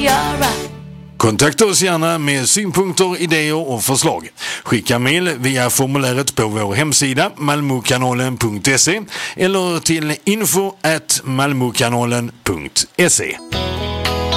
göra. Kontakta oss gärna med synpunkter, idéer och förslag. Skicka mejl via formuläret på vår hemsida malmokanalen.se eller till info@malmokanalen.se.